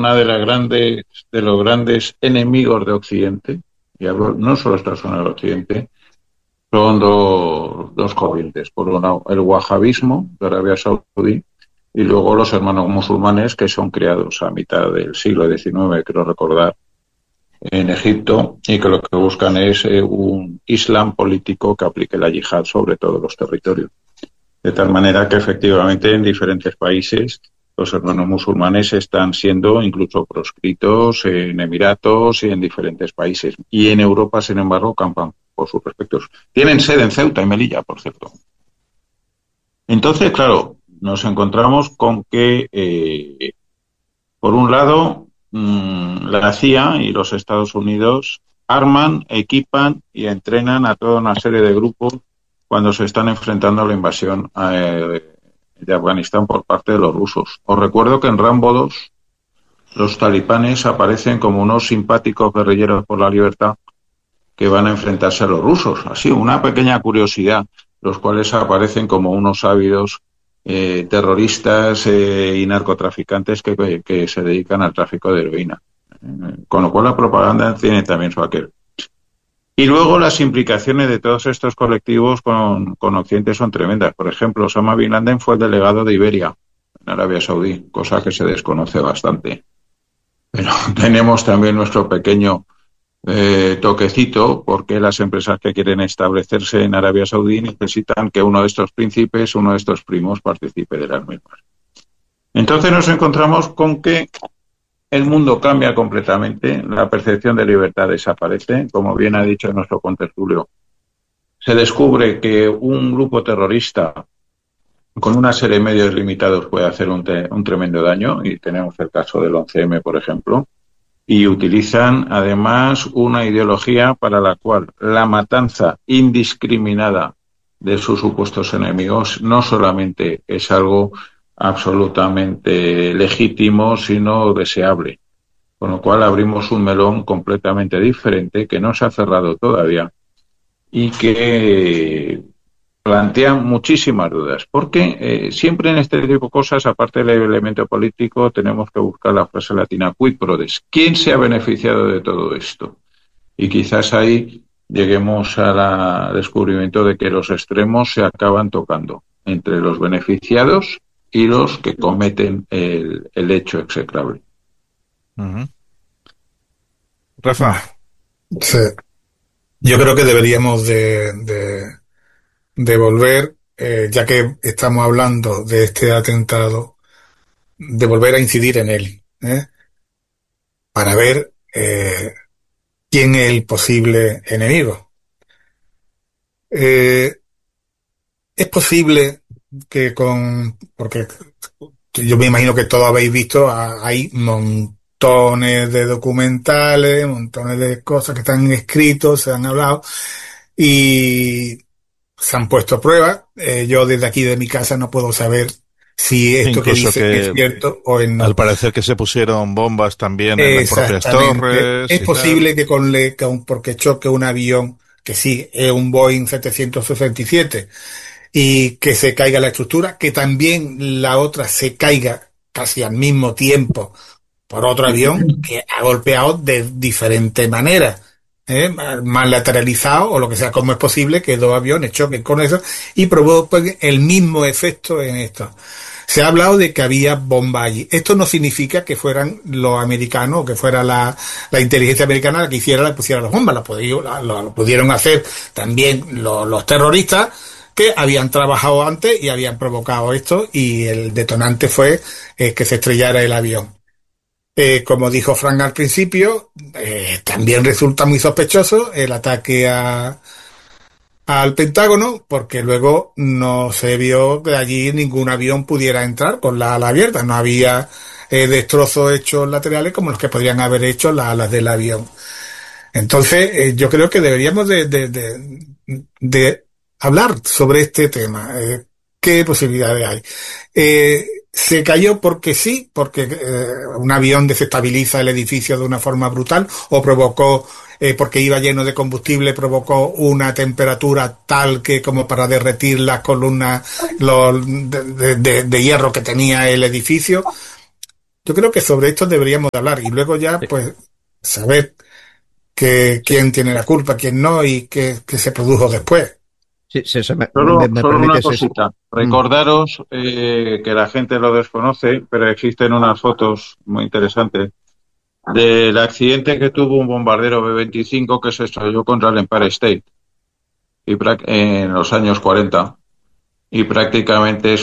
una de los grandes enemigos de Occidente, y hablo no solo Estados Unidos de Occidente, son dos corrientes. Por un lado, el wahabismo de Arabia Saudí y luego los hermanos musulmanes que son criados a mitad del siglo XIX, quiero recordar, en Egipto, y que lo que buscan es un islam político que aplique la yihad sobre todos los territorios. De tal manera que efectivamente en diferentes países los hermanos musulmanes están siendo incluso proscritos en Emiratos y en diferentes países. Y en Europa, sin embargo, campan por sus respectos. Tienen sede en Ceuta y Melilla, por cierto. Entonces, claro, nos encontramos con que, por un lado, la CIA y los Estados Unidos arman, equipan y entrenan a toda una serie de grupos cuando se están enfrentando a la invasión de Afganistán por parte de los rusos. Os recuerdo que en Rambo 2 los talibanes aparecen como unos simpáticos guerrilleros por la libertad que van a enfrentarse a los rusos. Así, una pequeña curiosidad, los cuales aparecen como unos ávidos terroristas y narcotraficantes que se dedican al tráfico de heroína. Con lo cual la propaganda tiene también su aquel. Y luego las implicaciones de todos estos colectivos con Occidente son tremendas. Por ejemplo, Osama Bin Laden fue el delegado de Iberia en Arabia Saudí, cosa que se desconoce bastante. Pero tenemos también nuestro pequeño toquecito, porque las empresas que quieren establecerse en Arabia Saudí necesitan que uno de estos príncipes, uno de estos primos, participe de las mismas. Entonces nos encontramos con que el mundo cambia completamente, la percepción de libertad desaparece, como bien ha dicho nuestro contertulio. Se descubre que un grupo terrorista con una serie de medios limitados puede hacer un tremendo daño, y tenemos el caso del 11M, por ejemplo, y utilizan además una ideología para la cual la matanza indiscriminada de sus supuestos enemigos no solamente es algo absolutamente legítimo, sino deseable. Con lo cual abrimos un melón completamente diferente que no se ha cerrado todavía y que plantea muchísimas dudas. Porque siempre en este tipo de cosas, aparte del elemento político, tenemos que buscar la frase latina quid prodest. ¿Quién se ha beneficiado de todo esto? Y quizás ahí lleguemos al descubrimiento de que los extremos se acaban tocando entre los beneficiados y los que cometen el hecho execrable. Uh-huh. Rafa. Sí. Yo creo que deberíamos de volver, ya que estamos hablando de este atentado, de volver a incidir en él, para ver quién es el posible enemigo. Es posible que porque yo me imagino que todos habéis visto, hay montones de documentales, montones de cosas que están escritos, se han hablado y se han puesto a prueba. Yo desde aquí de mi casa no puedo saber si esto que Incluso dicen es que cierto o es al no. parecer que se pusieron bombas también en las propias Exactamente. torres Es y tal. posible que porque choque un avión, que sí, es un Boeing 767, y que se caiga la estructura, que también la otra se caiga casi al mismo tiempo por otro avión que ha golpeado de diferente manera, más lateralizado o lo que sea. ¿Cómo es posible que dos aviones choquen con eso y provoquen el mismo efecto en esto? Se ha hablado de que había bombas allí. Esto no significa que fueran los americanos o que fuera la inteligencia americana la que pusiera las bombas. Lo pudieron hacer también los terroristas que habían trabajado antes y habían provocado esto, y el detonante fue que se estrellara el avión. Como dijo Frank al principio, también resulta muy sospechoso el ataque al Pentágono, porque luego no se vio que allí ningún avión pudiera entrar con la ala abierta. No había destrozos hechos laterales como los que podrían haber hecho las alas del avión. Entonces, yo creo que deberíamos de hablar sobre este tema. ¿Qué posibilidades hay? Se cayó porque sí, porque un avión desestabiliza el edificio de una forma brutal, o provocó, porque iba lleno de combustible, provocó una temperatura tal que como para derretir las columnas de hierro que tenía el edificio. Yo creo que sobre esto deberíamos de hablar y luego ya, Sí, pues, saber sí, quién tiene la culpa, quién no y qué se produjo después. sí, sí, me Solo una permites cosita. Mm. Recordaros que la gente lo desconoce, pero existen unas fotos muy interesantes del accidente que tuvo un bombardero B-25 que se estrelló contra el Empire State en los años 40 y prácticamente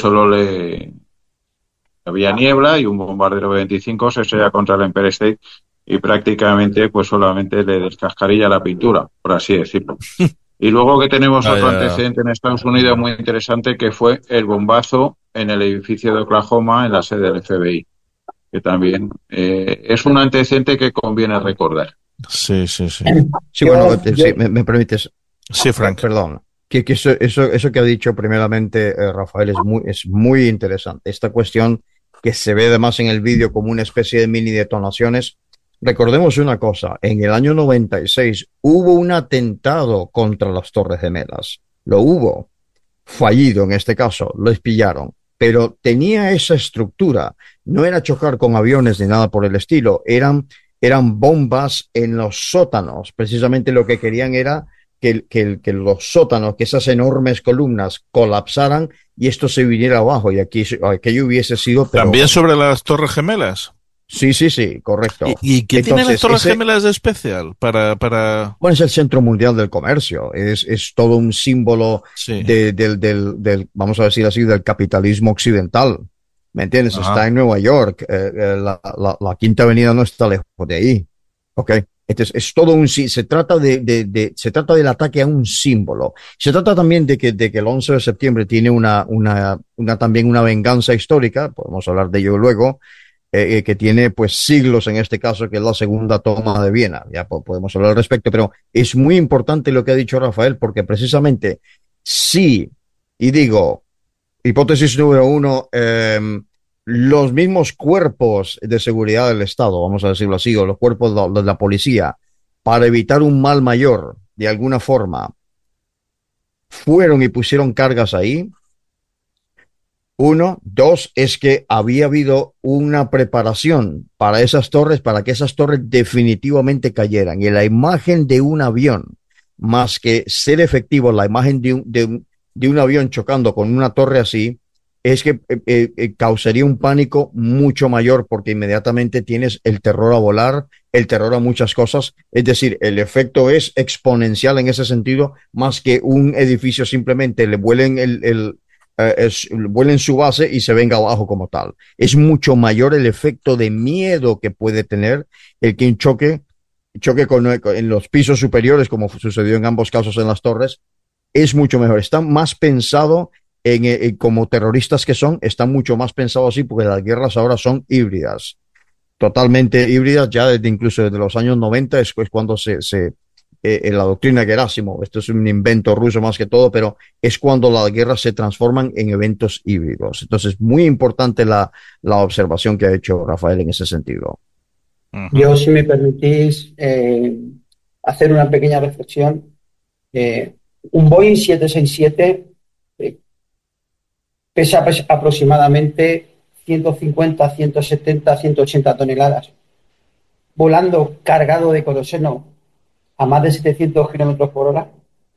había niebla y un bombardero B-25 se estrella contra el Empire State y prácticamente pues solamente le descascarilla la pintura, por así decirlo. Y luego que tenemos Ah, otro ya, antecedente en Estados Unidos muy interesante que fue el bombazo en el edificio de Oklahoma en la sede del FBI, que también es un antecedente que conviene recordar. sí, sí, sí. Sí, bueno, Yo, sí, me permites, Sí, Frank. perdón, que eso que ha dicho primeramente Rafael es muy interesante. Esta cuestión que se ve además en el vídeo como una especie de mini detonaciones. Recordemos una cosa, en el año 96 hubo un atentado contra las Torres Gemelas. Lo hubo, fallido en este caso, lo pillaron, pero tenía esa estructura. No era chocar con aviones ni nada por el estilo, eran bombas en los sótanos. Precisamente lo que querían era que los sótanos, que esas enormes columnas colapsaran y esto se viniera abajo y aquí aquello hubiese sido, pero También sobre las Torres Gemelas. sí, sí, sí, correcto. ¿Y qué tienen las Entonces, Torres Gemelas de especial bueno, es el Centro Mundial del Comercio, es todo un símbolo Sí. vamos a decir así, del capitalismo occidental. ¿Me entiendes? Ajá. Está en Nueva York, la Quinta Avenida no está lejos de ahí. ¿Ok? Entonces, es todo se trata se trata del ataque a un símbolo. Se trata también de que el 11 de septiembre tiene también una venganza histórica, podemos hablar de ello luego, que tiene pues siglos en este caso, que es la segunda toma de Viena. Ya podemos hablar al respecto, pero es muy importante lo que ha dicho Rafael, porque precisamente sí, y digo, hipótesis número uno, los mismos cuerpos de seguridad del Estado, vamos a decirlo así, o los cuerpos de la policía, para evitar un mal mayor, de alguna forma, fueron y pusieron cargas ahí. Uno, dos, es que había habido una preparación para esas torres, para que esas torres definitivamente cayeran. Y la imagen de un avión, más que ser efectivo, la imagen de un avión chocando con una torre así, es que causaría un pánico mucho mayor, porque inmediatamente tienes el terror a volar, el terror a muchas cosas. Es decir, el efecto es exponencial en ese sentido, más que un edificio simplemente le vuelen vuelen su base y se venga abajo como tal. Es mucho mayor el efecto de miedo que puede tener el que un choque en los pisos superiores, como sucedió en ambos casos en las torres, es mucho mejor. Está más pensado como terroristas que son, está mucho más pensado así, porque las guerras ahora son híbridas, totalmente híbridas, ya incluso desde los años 90 es cuando en la doctrina de Gerásimo, esto es un invento ruso más que todo, pero es cuando las guerras se transforman en eventos híbridos. Entonces, muy importante la observación que ha hecho Rafael en ese sentido. yo, si me permitís hacer una pequeña reflexión, un Boeing 767 eh, pesa aproximadamente 150, 170, 180 toneladas, volando cargado de queroseno a más de 700 kilómetros por hora.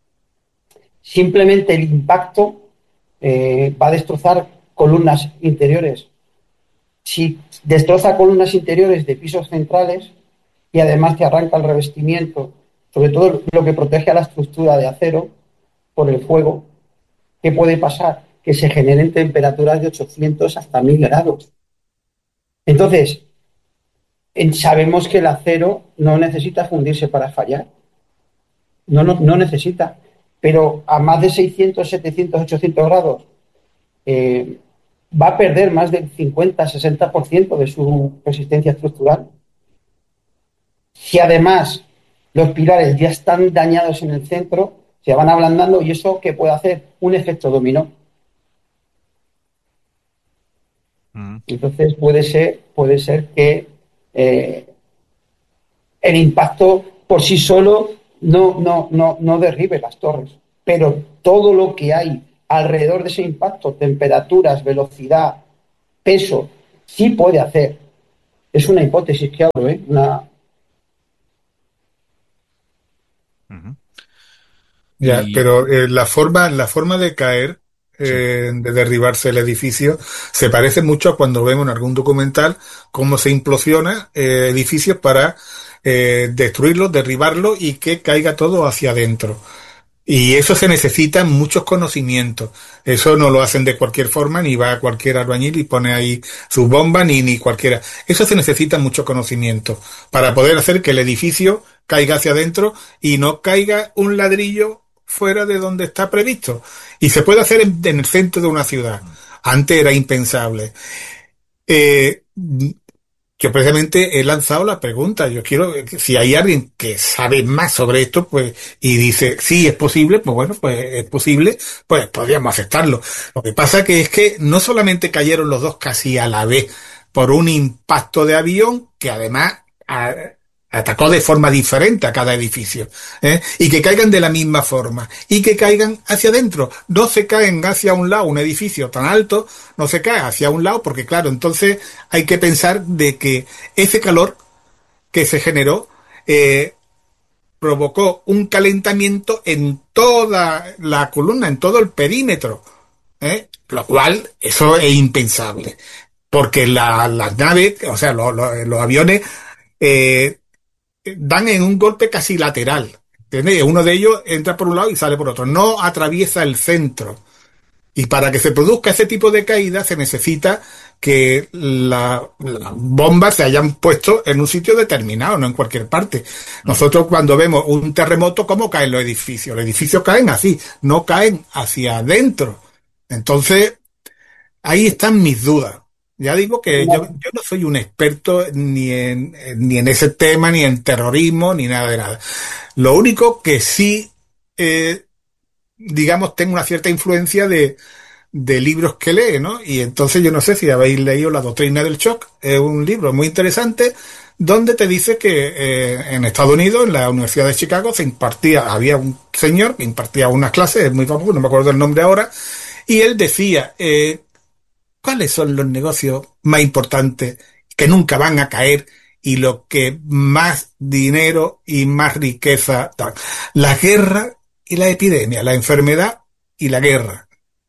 Simplemente el impacto va a destrozar columnas interiores. Si destroza columnas interiores de pisos centrales y además te arranca el revestimiento, sobre todo lo que protege a la estructura de acero por el fuego, ¿qué puede pasar? Que se generen temperaturas de 800 hasta 1000 grados. Entonces, sabemos que el acero no necesita fundirse para fallar. No necesita. Pero a más de 600, 700, 800 grados eh, va a perder más del 50-60% de su resistencia estructural. Si además los pilares ya están dañados en el centro, se van ablandando y eso ¿qué puede hacer? Un efecto dominó. Entonces puede ser que el impacto por sí solo no derribe las torres, pero todo lo que hay alrededor de ese impacto, temperaturas, velocidad, peso, sí puede hacer Es una hipótesis que hablo, ¿eh? Ya, Y pero la forma de caer, sí. de derribarse el edificio, se parece mucho a cuando vemos en algún documental cómo se implosiona edificios para destruirlos, derribarlos y que caiga todo hacia adentro. Y eso se necesita muchos conocimientos. Eso no lo hacen de cualquier forma, ni va a cualquier albañil y pone ahí sus bombas, ni cualquiera. Eso se necesita mucho conocimiento para poder hacer que el edificio caiga hacia adentro y no caiga un ladrillo fuera de donde está previsto. Y se puede hacer en el centro de una ciudad. Antes era impensable. Eh, yo precisamente he lanzado la pregunta. Yo quiero, si hay alguien que sabe más sobre esto, pues, y dice, sí, es posible, pues bueno, pues es posible, pues podríamos aceptarlo. Lo que pasa que es que no solamente cayeron los dos casi a la vez por un impacto de avión, que además atacó de forma diferente a cada edificio, ¿eh? Y que caigan de la misma forma, y que caigan hacia adentro. No se caen hacia un lado, un edificio tan alto, no se cae hacia un lado, porque claro, entonces hay que pensar de que ese calor que se generó provocó un calentamiento en toda la columna, en todo el perímetro, ¿eh? Lo cual, eso es impensable, porque las naves, o sea, los aviones, eh, dan en un golpe casi lateral. ¿Entiendes? Uno de ellos entra por un lado y sale por otro, no atraviesa el centro. Y para que se produzca ese tipo de caída se necesita que las bombas se hayan puesto en un sitio determinado, no en cualquier parte. Nosotros cuando vemos un terremoto, ¿cómo caen los edificios? Los edificios caen así, no caen hacia adentro. Entonces, ahí están mis dudas. Ya digo que yo no soy un experto ni en ese tema, ni en terrorismo, ni nada de nada. Lo único que sí, digamos, tengo una cierta influencia de libros que lee, ¿no? Y entonces yo no sé si habéis leído La doctrina del shock, es un libro muy interesante donde te dice que en Estados Unidos, en la Universidad de Chicago, había un señor que impartía unas clases, es muy famoso, no me acuerdo el nombre ahora, y él decía, ¿cuáles son los negocios más importantes que nunca van a caer y los que más dinero y más riqueza dan? La guerra y la epidemia, la enfermedad y la guerra.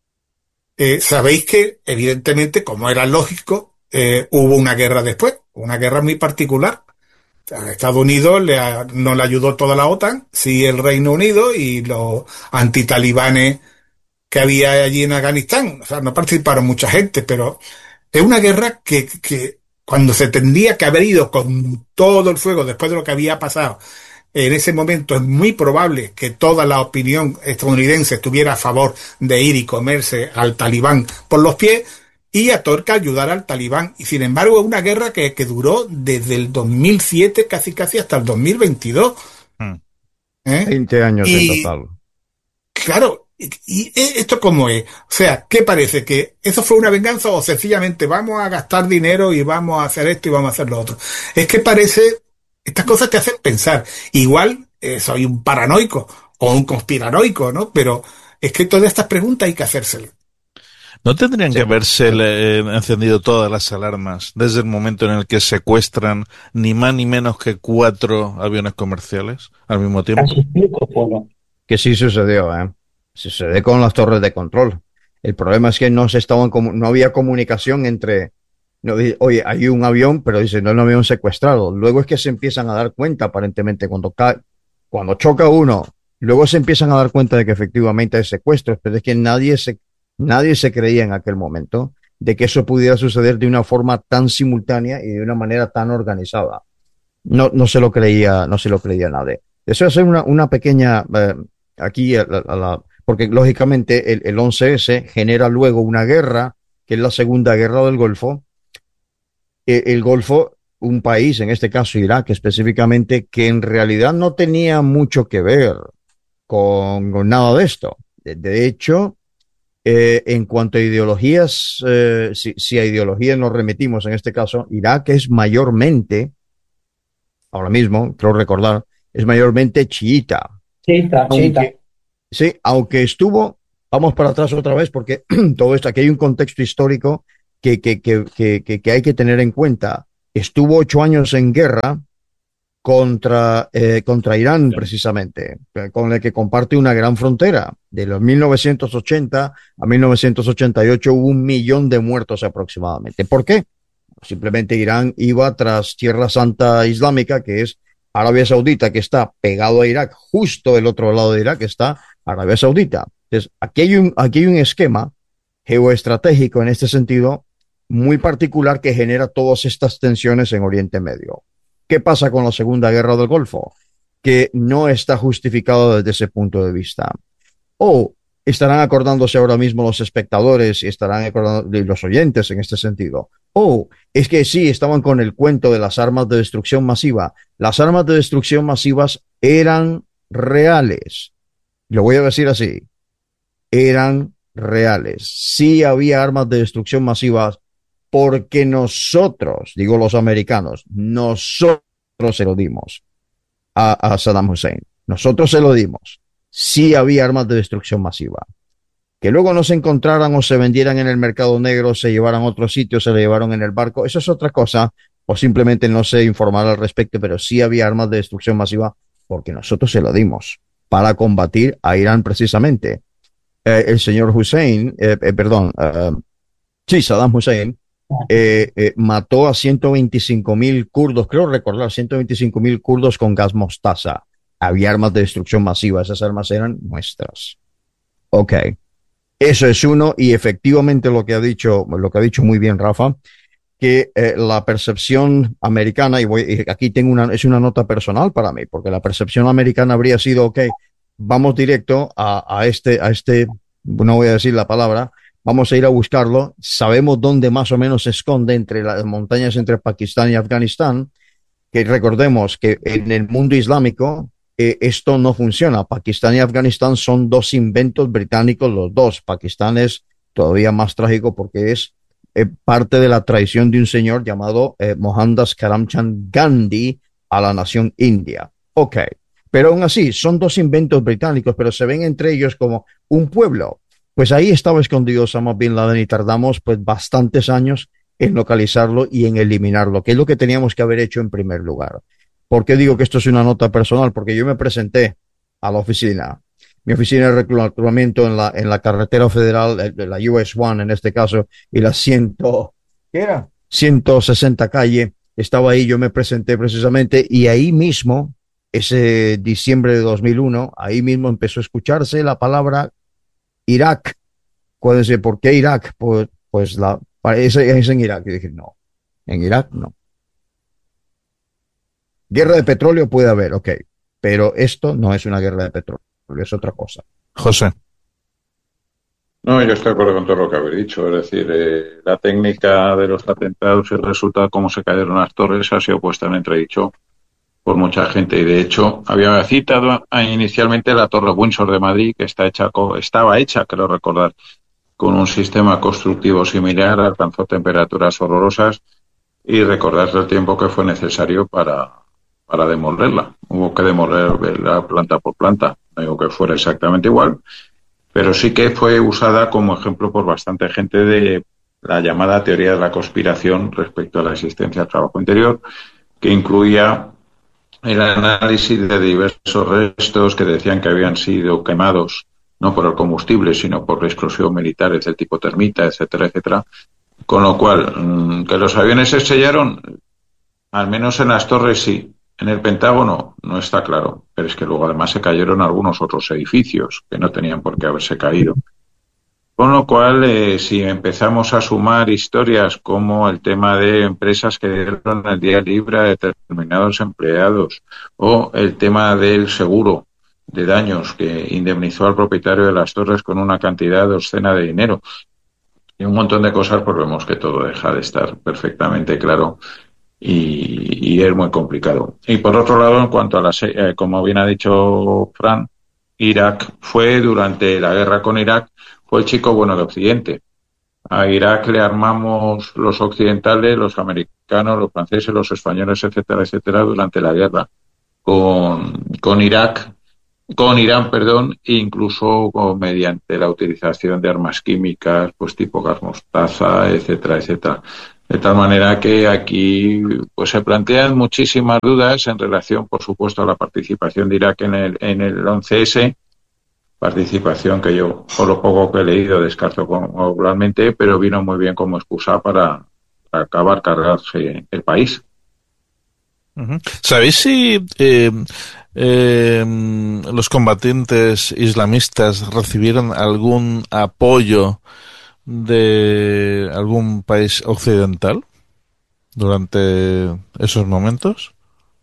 Sabéis que, evidentemente, como era lógico, hubo una guerra después, una guerra muy particular. O sea, a Estados Unidos no le ayudó toda la OTAN, sí el Reino Unido y los antitalibanes que había allí en Afganistán. O sea, no participaron mucha gente, pero es una guerra que cuando se tendría que haber ido con todo el fuego después de lo que había pasado, en ese momento es muy probable que toda la opinión estadounidense estuviera a favor de ir y comerse al talibán por los pies y a Torca ayudar al talibán. Y sin embargo es una guerra que duró desde el 2007 casi hasta el 2022. Mm. 20 años en Y total. claro, y esto cómo es. O sea, ¿qué parece? ¿Que eso fue una venganza o sencillamente vamos a gastar dinero y vamos a hacer esto y vamos a hacer lo otro? Es que parece, estas cosas te hacen pensar. Igual soy un paranoico o un conspiranoico, ¿no? Pero es que todas estas preguntas hay que hacérselas. ¿No tendrían Sí. que haberse encendido todas las alarmas desde el momento en el que secuestran ni más ni menos que 4 aviones comerciales al mismo tiempo? Casi explico, bueno. Que sí sucedió, ¿eh? Sucede con las torres de control. El problema es que no había comunicación entre, no, oye, hay un avión, pero dice, no es un avión secuestrado. Luego es que se empiezan a dar cuenta, aparentemente, cuando choca uno, luego se empiezan a dar cuenta de que efectivamente hay secuestros, pero es que nadie se creía en aquel momento de que eso pudiera suceder de una forma tan simultánea y de una manera tan organizada. No se lo creía, no se lo creía nadie. Eso es una pequeña, aquí, porque lógicamente el 11S genera luego una guerra, que es la Segunda Guerra del Golfo. El Golfo, un país, en este caso Irak específicamente, que en realidad no tenía mucho que ver con nada de esto. De hecho, en cuanto a ideologías, si a ideologías nos remitimos en este caso, Irak es mayormente, ahora mismo, creo recordar, es mayormente chiita. Chiita. Sí, aunque vamos para atrás otra vez, porque todo esto, aquí hay un contexto histórico que hay que tener en cuenta. estuvo 8 años en guerra contra Irán, precisamente, con el que comparte una gran frontera. De los 1980 a 1988 hubo 1 millón de muertos aproximadamente. ¿Por qué? Simplemente Irán iba tras Tierra Santa Islámica, que es Arabia Saudita, que está pegado a Irak. Justo del otro lado de Irak está Arabia Saudita. Entonces, aquí hay un esquema geoestratégico en este sentido muy particular que genera todas estas tensiones en Oriente Medio. ¿Qué pasa con la Segunda Guerra del Golfo? Que no está justificado desde ese punto de vista. O estarán acordándose ahora mismo los espectadores y estarán acordando los oyentes en este sentido. O es que sí, estaban con el cuento de las armas de destrucción masiva. Las armas de destrucción masivas eran reales. Lo voy a decir así. Eran reales. Sí había armas de destrucción masivas porque nosotros, digo los americanos, nosotros se lo dimos a Saddam Hussein. Nosotros se lo dimos. Sí había armas de destrucción masiva. Que luego no se encontraran o se vendieran en el mercado negro, se llevaran a otro sitio, se lo llevaron en el barco, eso es otra cosa, o simplemente no se informara al respecto, pero sí había armas de destrucción masiva porque nosotros se lo dimos para combatir a Irán precisamente. El señor Hussein, Saddam Hussein, mató a 125.000 kurdos, creo recordar, 125.000 kurdos con gas mostaza. Había armas de destrucción masiva, esas armas eran nuestras. Ok, eso es uno, y efectivamente lo que ha dicho muy bien Rafa, que la percepción americana, y aquí tengo es una nota personal para mí, porque la percepción americana habría sido, ok, vamos directo a este, no voy a decir la palabra, vamos a ir a buscarlo, sabemos dónde más o menos se esconde entre las montañas entre Pakistán y Afganistán, que recordemos que en el mundo islámico esto no funciona. Pakistán y Afganistán son dos inventos británicos los dos. Pakistán es todavía más trágico porque es parte de la traición de un señor llamado Mohandas Karamchand Gandhi a la nación india. Ok, pero aún así son dos inventos británicos, pero se ven entre ellos como un pueblo. Pues ahí estaba escondido Osama Bin Laden y tardamos pues bastantes años en localizarlo y en eliminarlo, que es lo que teníamos que haber hecho en primer lugar. ¿Por qué digo que esto es una nota personal? Porque yo me presenté a la oficina, mi oficina de reclutamiento en la carretera federal, la US 1 en este caso, y la 160 calle, estaba ahí, yo me presenté precisamente, y ahí mismo, ese diciembre de 2001, ahí mismo empezó a escucharse la palabra Irak. Cuando dice, ¿por qué Irak? Pues es en Irak. Y dije, no, en Irak no. Guerra de petróleo puede haber, ok, pero esto no es una guerra de petróleo, es otra cosa. José. No, yo estoy de acuerdo con todo lo que habéis dicho. Es decir, la técnica de los atentados y el resultado de cómo se cayeron las torres ha sido puesta en entredicho por mucha gente. Y de hecho, había citado inicialmente la Torre Windsor de Madrid, que estaba hecha, creo recordar, con un sistema constructivo similar, alcanzó temperaturas horrorosas y recordar el tiempo que fue necesario para demolerla. Hubo que demolerla planta por planta. No digo que fuera exactamente igual, pero sí que fue usada como ejemplo por bastante gente de la llamada teoría de la conspiración respecto a la existencia del trabajo interior, que incluía el análisis de diversos restos que decían que habían sido quemados no por el combustible, sino por la explosión militares del tipo termita, etcétera, etcétera. Con lo cual, que los aviones se estrellaron, al menos en las torres sí. En el Pentágono no está claro, pero es que luego además se cayeron algunos otros edificios que no tenían por qué haberse caído. Con lo cual, si empezamos a sumar historias como el tema de empresas que dieron el día libre a determinados empleados o el tema del seguro de daños que indemnizó al propietario de las torres con una cantidad de obscena de dinero y un montón de cosas, pues vemos que todo deja de estar perfectamente claro. Y es muy complicado. Y por otro lado, en cuanto a como bien ha dicho Fran, Irak fue, durante la guerra con Irak, fue el chico bueno de Occidente. A Irak le armamos los occidentales, los americanos, los franceses, los españoles, etcétera, etcétera, durante la guerra con Irán, incluso mediante la utilización de armas químicas, pues tipo gas mostaza, etcétera, etcétera. De tal manera que aquí pues se plantean muchísimas dudas en relación, por supuesto, a la participación de Irak en el 11S, participación que yo, por lo poco que he leído, descarto globalmente, pero vino muy bien como excusa para acabar cargarse el país. Uh-huh. ¿Sabéis si los combatientes islamistas recibieron algún apoyo de algún país occidental durante esos momentos?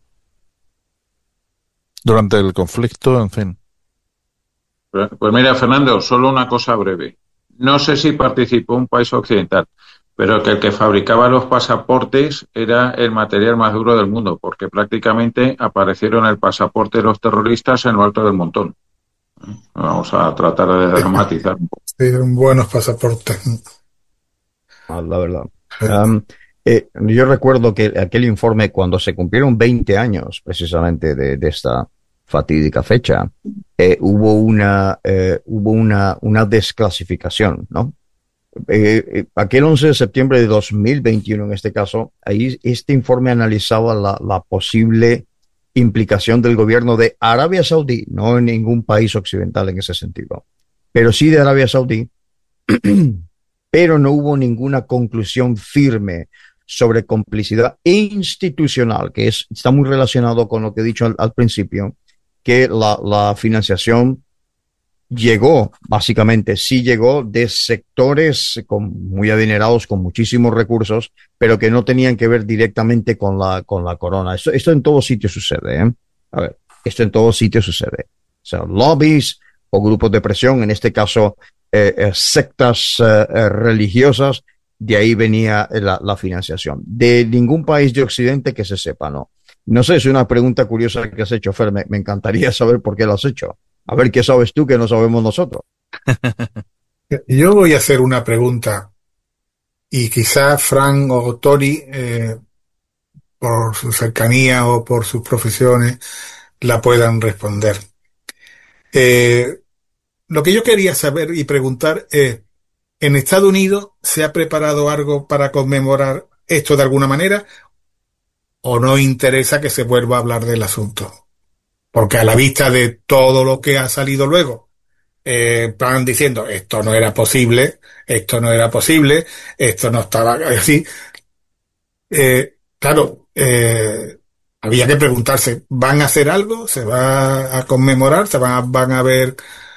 Durante el conflicto, en fin. Pues mira, Fernando, solo una cosa breve. No sé si participó un país occidental, pero que el que fabricaba los pasaportes era el material más duro del mundo, porque prácticamente aparecieron el pasaporte de los terroristas en lo alto del montón. Vamos a tratar de dramatizar un poco. Sí, buenos pasaportes. La verdad. Yo recuerdo que aquel informe, cuando se cumplieron 20 años precisamente de esta fatídica fecha, hubo una desclasificación, ¿no? Aquel 11 de septiembre de 2021, en este caso, ahí este informe analizaba la posible implicación del gobierno de Arabia Saudí, no en ningún país occidental en ese sentido, pero sí de Arabia Saudí, pero no hubo ninguna conclusión firme sobre complicidad institucional, que está muy relacionado con lo que he dicho al principio, que la financiación llegó, básicamente, sí llegó de sectores muy adinerados, con muchísimos recursos, pero que no tenían que ver directamente con la corona. Esto en todo sitio sucede, ¿eh? A ver, esto en todo sitio sucede. O sea, lobbies o grupos de presión, en este caso, sectas religiosas, de ahí venía la financiación. De ningún país de Occidente que se sepa, ¿no? No sé, es una pregunta curiosa que has hecho, Fer. Me encantaría saber por qué lo has hecho. A ver qué sabes tú que no sabemos nosotros. Yo voy a hacer una pregunta y quizás Fran o Tori, por su cercanía o por sus profesiones, la puedan responder. Lo que yo quería saber y preguntar es, ¿en Estados Unidos se ha preparado algo para conmemorar esto de alguna manera o no interesa que se vuelva a hablar del asunto? Porque a la vista de todo lo que ha salido luego, van diciendo, esto no era posible, esto no era posible, esto no estaba así. Claro, había que preguntarse, ¿van a hacer algo? ¿Se va a conmemorar? ¿Van a ver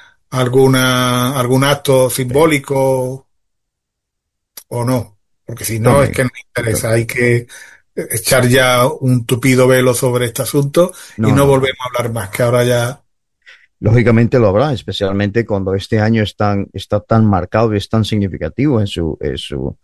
algún acto simbólico o no? Porque si no, es Tommy, que no interesa. Hay que echar ya un tupido velo sobre este asunto y no, no no, no. volvemos a hablar más, que ahora ya... Lógicamente lo habrá, especialmente cuando este año está tan marcado y es tan significativo en su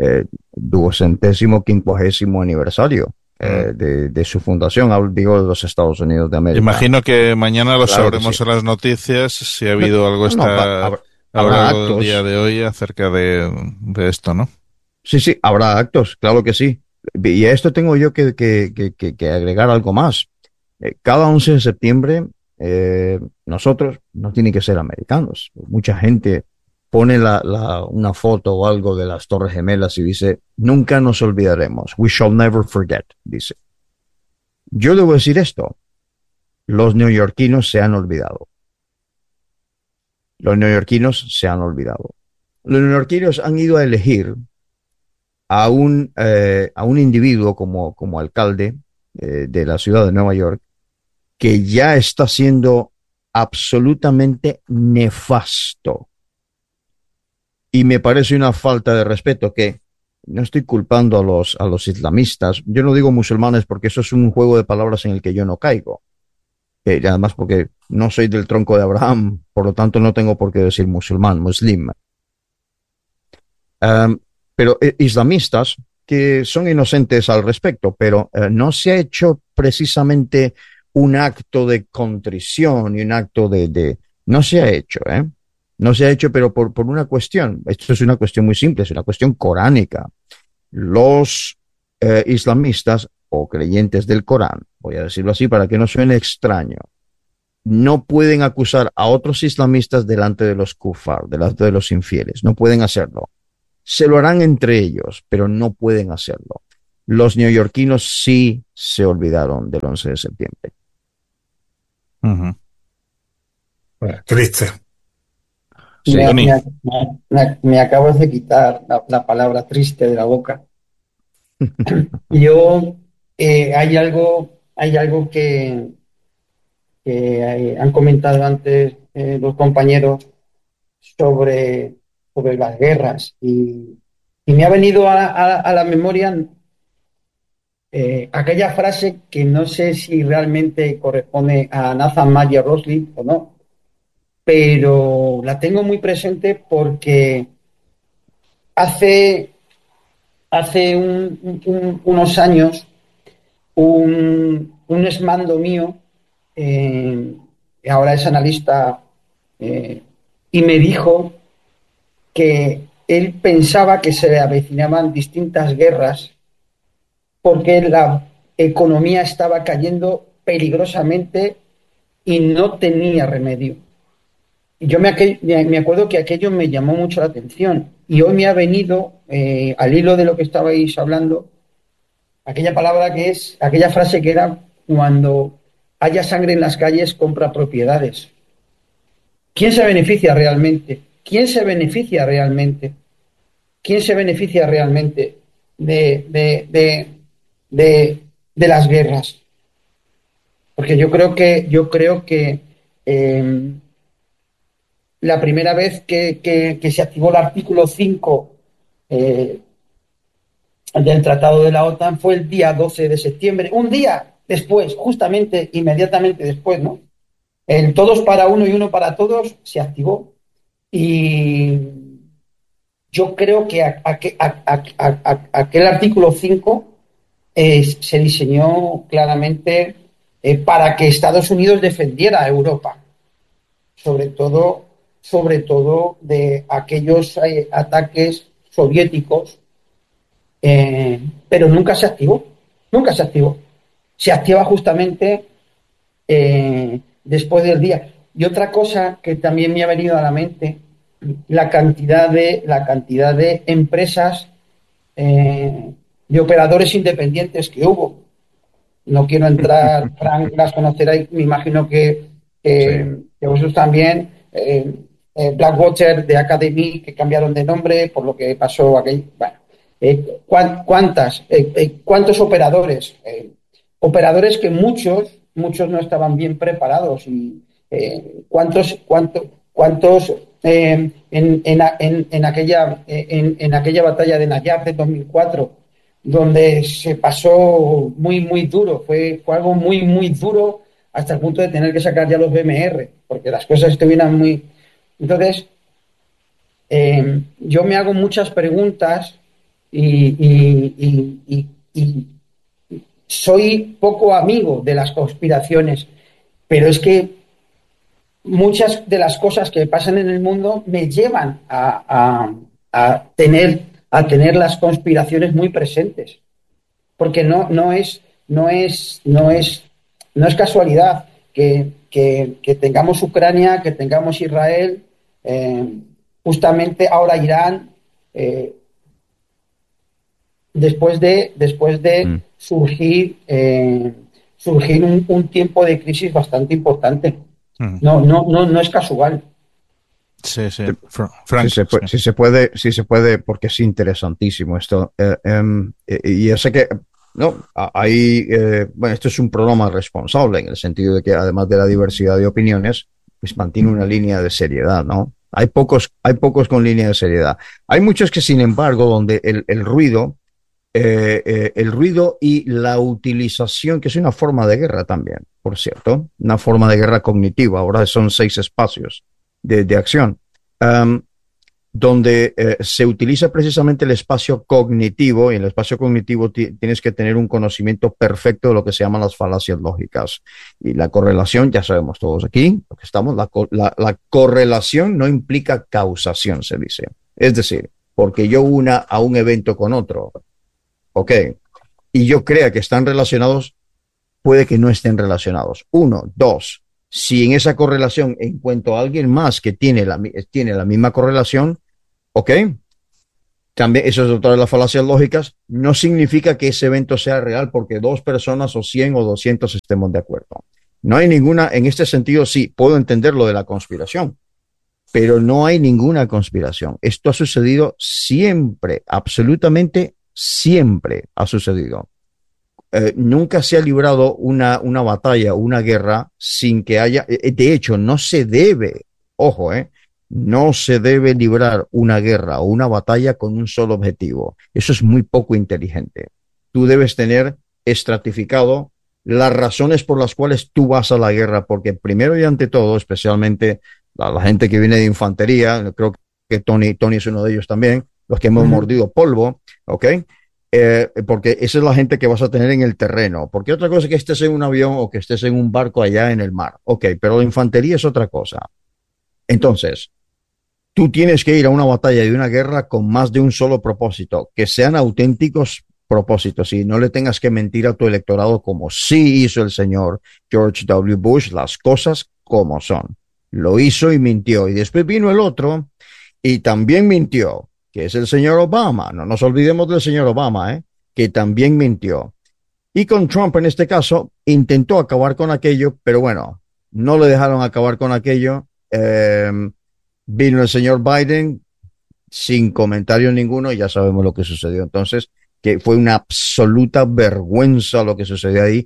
250º aniversario de su fundación, digo, de los Estados Unidos de América. Imagino que mañana lo Claro que sabremos sí. en las noticias si ha No, habido algo no, a lo habrá largo del día actos. de hoy acerca de esto, ¿no? Sí, sí, habrá actos, claro que sí. Y a esto tengo yo que agregar algo más. Cada 11 de septiembre, nosotros, no tiene que ser americanos, mucha gente pone una foto o algo de las Torres Gemelas y dice, nunca nos olvidaremos, we shall never forget, dice. Yo debo decir esto, los neoyorquinos se han olvidado. Los neoyorquinos se han olvidado. Los neoyorquinos han ido a elegir a un individuo como alcalde de la ciudad de Nueva York, que ya está siendo absolutamente nefasto. Y me parece una falta de respeto que no estoy culpando a los islamistas. Yo no digo musulmanes porque eso es un juego de palabras en el que yo no caigo. Además porque no soy del tronco de Abraham, por lo tanto no tengo por qué decir musulmán, muslim. Um, pero islamistas que son inocentes al respecto, pero no se ha hecho precisamente un acto de contrición y un acto no se ha hecho, ¿eh? No se ha hecho, pero por una cuestión. Esto es una cuestión muy simple, es una cuestión coránica. Los islamistas o creyentes del Corán, voy a decirlo así para que no suene extraño, no pueden acusar a otros islamistas delante de los kufar, delante de los infieles. No pueden hacerlo. se lo harán entre ellos, pero no pueden hacerlo. Los neoyorquinos sí se olvidaron del 11 de septiembre. Ujú. Bueno, triste. Sí, Me, Tony. me acabas de quitar la palabra triste de la boca. Yo, hay algo que han comentado antes los compañeros sobre, sobre las guerras y me ha venido a la memoria aquella frase que no sé si realmente corresponde a Nathan Mayer Rosley o no, pero la tengo muy presente porque hace, hace unos años un exmando mío, eh, ahora es analista, eh, y me dijo que él pensaba que se avecinaban distintas guerras porque la economía estaba cayendo peligrosamente y no tenía remedio. Y yo me acuerdo que aquello me llamó mucho la atención y hoy me ha venido, al hilo de lo que estabais hablando, aquella palabra que es, aquella frase que era cuando haya sangre en las calles, compra propiedades. ¿Quién se beneficia realmente? ¿Quién se beneficia realmente? ¿Quién se beneficia realmente de, de, de, de las guerras? Porque yo creo que eh, la primera vez que se activó el artículo 5 eh, del Tratado de la OTAN fue el día 12 de septiembre, un día después, justamente, inmediatamente después, ¿no? El todos para uno y uno para todos se activó. Y yo creo que aquel artículo 5 se diseñó claramente para que Estados Unidos defendiera a Europa, sobre todo, sobre todo de aquellos ataques soviéticos, pero nunca se activó, nunca se activó. Se activa justamente después del día. Y otra cosa que también me ha venido a la mente, la cantidad de empresas, de operadores independientes que hubo. No quiero entrar, Frank, las conoceráis, me imagino Sí. que vosotros también. Blackwater de Academy, que cambiaron de nombre por lo que pasó aquel. Bueno, ¿cuántos operadores? Operadores que muchos no estaban bien preparados. Y cuántos en aquella batalla de Nayab de 2004 donde se pasó muy, muy duro. Fue algo muy, muy duro hasta el punto de tener que sacar ya los BMR, porque las cosas estuvieran muy... Entonces, yo me hago muchas preguntas y soy poco amigo de las conspiraciones, pero es que muchas de las cosas que pasan en el mundo me llevan a tener las conspiraciones muy presentes porque no es casualidad que tengamos Ucrania, que tengamos Israel, eh, justamente ahora Irán, eh, después de Mm. surgir un tiempo de crisis bastante importante. Ujú. No es casual. Sí, sí. Sí, Frank, sí. sí se puede, porque es interesantísimo esto. Y yo sé que, no, hay, bueno, esto es un programa responsable en el sentido de que además de la diversidad de opiniones, pues mantiene una línea de seriedad, ¿no? Hay pocos con línea de seriedad. Hay muchos que, sin embargo, donde el ruido y la utilización, que es una forma de guerra también, por cierto, una forma de guerra cognitiva. Ahora son 6 espacios de acción, um, donde se utiliza precisamente el espacio cognitivo, y en el espacio cognitivo tienes que tener un conocimiento perfecto de lo que se llaman las falacias lógicas. Y la correlación, ya sabemos todos aquí, lo que estamos, la correlación no implica causación, se dice. Es decir, porque yo una a un evento con otro, ok, y yo crea que están relacionados, puede que no estén relacionados. Uno, dos, si en esa correlación encuentro a alguien más que tiene la misma correlación, ok, También, eso es otra de las falacias lógicas, no significa que ese evento sea real porque 2 personas o 100 o 200 estemos de acuerdo. No hay ninguna, en este sentido sí, puedo entender lo de la conspiración, pero no hay ninguna conspiración. Esto ha sucedido siempre, absolutamente siempre ha sucedido. Nunca se ha librado una batalla, una guerra sin que haya, de hecho, no se debe, ojo, no se debe librar una guerra o una batalla con un solo objetivo. Eso es muy poco inteligente. Tú debes tener estratificado las razones por las cuales tú vas a la guerra, porque primero y ante todo, especialmente la gente que viene de infantería, creo que Tony es uno de ellos también, los que hemos mordido polvo, ¿ok? Porque esa es la gente que vas a tener en el terreno. Porque otra cosa es que estés en un avión o que estés en un barco allá en el mar. Ok, pero la infantería es otra cosa. Entonces, tú tienes que ir a una batalla y una guerra con más de un solo propósito, que sean auténticos propósitos y no le tengas que mentir a tu electorado como sí hizo el señor George W. Bush, las cosas como son. Lo hizo y mintió. Y después vino el otro y también mintió, que es el señor Obama. No nos olvidemos del señor Obama, que también mintió. Y con Trump, en este caso, intentó acabar con aquello, pero bueno, no le dejaron acabar con aquello. Vino el señor Biden sin comentario ninguno y ya sabemos lo que sucedió. Entonces, que fue una absoluta vergüenza lo que sucedió ahí.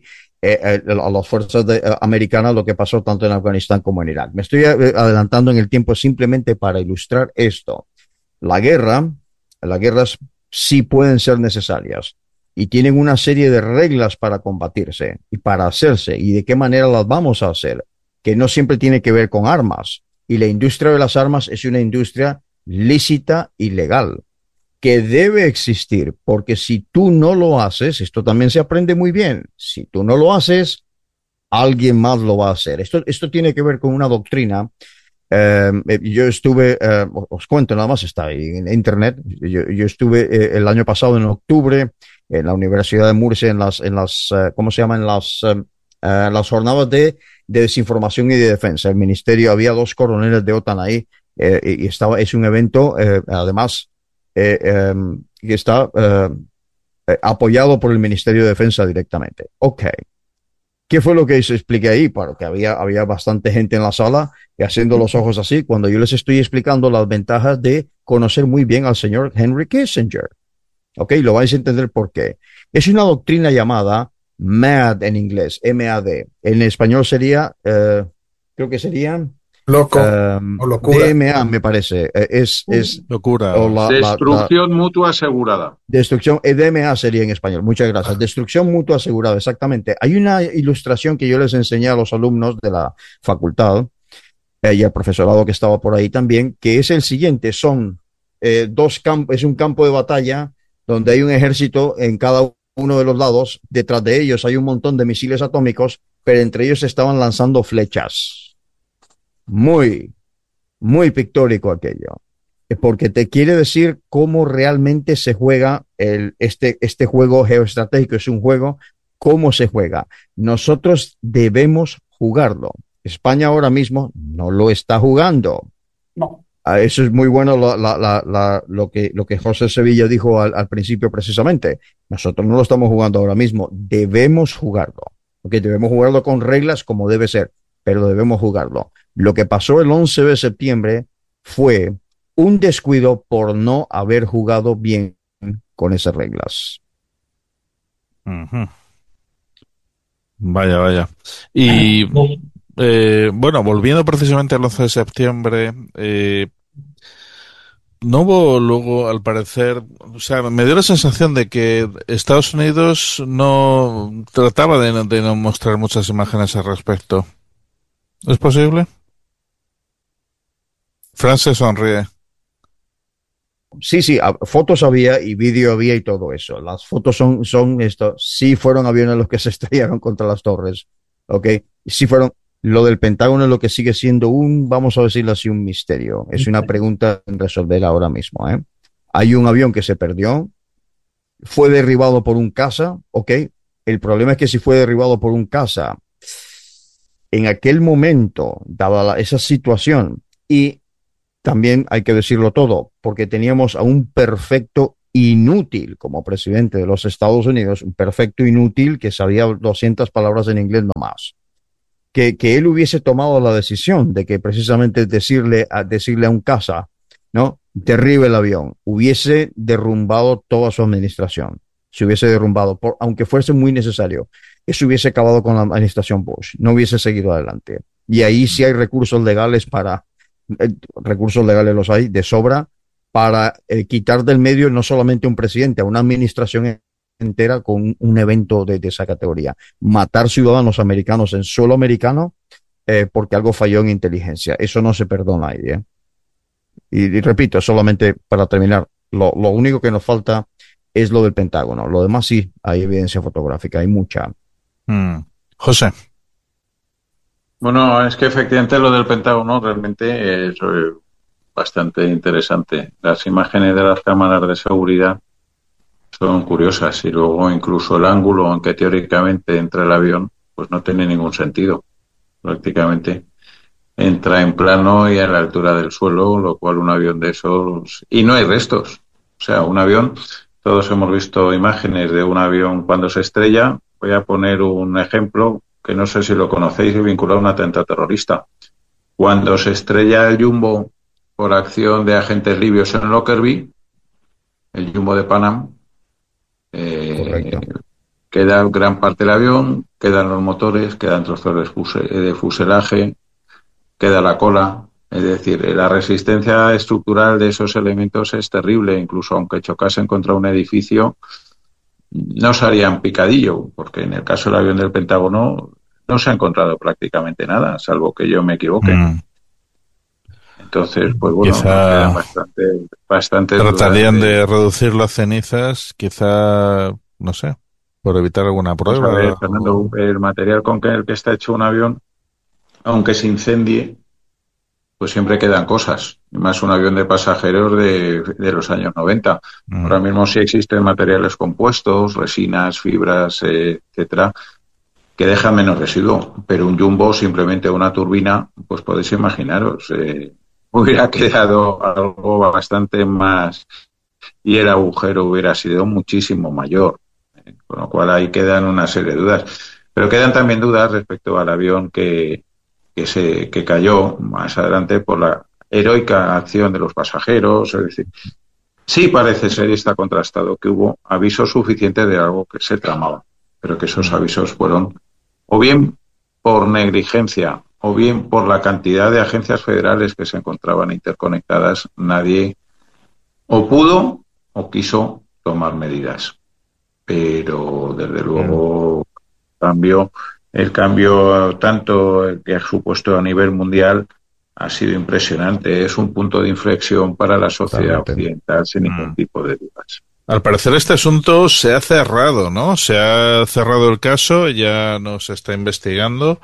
A las fuerzas americanas lo que pasó tanto en Afganistán como en Irak. Me estoy adelantando en el tiempo simplemente para ilustrar esto. Las guerras sí pueden ser necesarias y tienen una serie de reglas para combatirse y para hacerse y de qué manera las vamos a hacer, que no siempre tiene que ver con armas. Y la industria de las armas es una industria lícita y legal que debe existir, porque si tú no lo haces, esto también se aprende muy bien, si tú no lo haces, alguien más lo va a hacer. Esto tiene que ver con una doctrina. Yo estuve, os cuento nada más, está ahí en internet. Yo estuve el año pasado, en octubre, en la Universidad de Murcia, ¿cómo se llaman? Las jornadas de desinformación y de defensa. El ministerio, había 2 coroneles de OTAN ahí, y es un evento, además, que está apoyado por el Ministerio de Defensa directamente. Ok. ¿Qué fue lo que se expliqué ahí? Porque había bastante gente en la sala y haciendo los ojos así, cuando yo les estoy explicando las ventajas de conocer muy bien al señor Henry Kissinger. Ok, lo vais a entender por qué. Es una doctrina llamada MAD en inglés, MAD. En español sería, creo que sería Loco o locura. DMA, me parece. Es Locura. o Destrucción mutua asegurada. destrucción, DMA sería en español. Muchas gracias. Destrucción mutua asegurada, exactamente. Hay una ilustración que yo les enseñé a los alumnos de la facultad y al profesorado que estaba por ahí también, que es el siguiente. Son es un campo de batalla donde hay un ejército en cada uno de los lados. Detrás de ellos hay un montón de misiles atómicos, pero entre ellos estaban lanzando flechas. Muy, muy pictórico aquello, porque te quiere decir cómo realmente se juega este juego geoestratégico. Es un juego, cómo se juega. Nosotros debemos jugarlo. España ahora mismo no lo está jugando. No. Eso es muy bueno lo que José Sevilla dijo al principio precisamente. Nosotros no lo estamos jugando ahora mismo, debemos jugarlo. Okay, debemos jugarlo con reglas como debe ser, pero debemos jugarlo. Lo que pasó el 11 de septiembre fue un descuido por no haber jugado bien con esas reglas. Uh-huh. Vaya. Y bueno, volviendo precisamente al 11 de septiembre, no hubo luego, al parecer, o sea, me dio la sensación de que Estados Unidos no trataba de no mostrar muchas imágenes al respecto. ¿Es posible? Fran se sonríe. Sí, fotos había y vídeo había y todo eso. Las fotos son esto. Sí fueron aviones los que se estrellaron contra las torres. Ok. Sí fueron. Lo del Pentágono es lo que sigue siendo vamos a decirlo así, un misterio. Es una pregunta en resolver ahora mismo. Hay un avión que se perdió. Fue derribado por un caza. Ok. El problema es que si fue derribado por un caza, en aquel momento, dada esa situación, y también hay que decirlo todo, porque teníamos a un perfecto inútil como presidente de los Estados Unidos, un perfecto inútil que sabía 200 palabras en inglés no más. Que él hubiese tomado la decisión de que precisamente decirle a un casa, ¿no? Derribe el avión, hubiese derrumbado toda su administración, se hubiese derrumbado, aunque fuese muy necesario, eso hubiese acabado con la administración Bush, no hubiese seguido adelante. Y ahí sí hay recursos legales los hay de sobra para quitar del medio no solamente un presidente, a una administración entera con un evento de esa categoría. Matar ciudadanos americanos en suelo americano porque algo falló en inteligencia. Eso no se perdona ahí. Y repito, solamente para terminar, lo único que nos falta es lo del Pentágono. Lo demás sí, hay evidencia fotográfica, hay mucha. José. Bueno, es que efectivamente lo del Pentágono realmente es bastante interesante. Las imágenes de las cámaras de seguridad son curiosas y luego incluso el ángulo en que teóricamente entra el avión pues no tiene ningún sentido. Prácticamente entra en plano y a la altura del suelo, lo cual un avión de esos... Y no hay restos. O sea, un avión, todos hemos visto imágenes de un avión cuando se estrella. Voy a poner un ejemplo que no sé si lo conocéis, vinculado a un atentado terrorista. Cuando se estrella el Jumbo por acción de agentes libios en Lockerbie, el Jumbo de Panam, queda gran parte del avión, quedan los motores, quedan trozos de fuselaje, queda la cola. Es decir, la resistencia estructural de esos elementos es terrible. Incluso aunque chocasen contra un edificio, no se harían picadillo, porque en el caso del avión del Pentágono no se ha encontrado prácticamente nada, salvo que yo me equivoque. Entonces, pues bueno, quizá bastante tratarían de reducirlo a cenizas, quizá, no sé, por evitar alguna prueba. A ver, Fernando, el material con el que está hecho un avión, aunque se incendie, pues siempre quedan cosas. Más un avión de pasajeros de los años 90. Ahora mismo sí existen materiales compuestos, resinas, fibras, etcétera, que dejan menos residuo. Pero un jumbo, simplemente una turbina, pues podéis imaginaros, hubiera quedado algo bastante más y el agujero hubiera sido muchísimo mayor. Con lo cual ahí quedan una serie de dudas. Pero quedan también dudas respecto al avión que cayó más adelante por la heroica acción de los pasajeros. Es decir, sí parece ser y está contrastado que hubo avisos suficientes de algo que se tramaba, pero que esos avisos fueron o bien por negligencia o bien por la cantidad de agencias federales que se encontraban interconectadas. Nadie o pudo o quiso tomar medidas. Pero desde luego el cambio tanto que ha supuesto a nivel mundial ha sido impresionante. Es un punto de inflexión para la sociedad occidental sin ningún tipo de dudas. Al parecer este asunto se ha cerrado, ¿no? Se ha cerrado el caso, ya no se está investigando.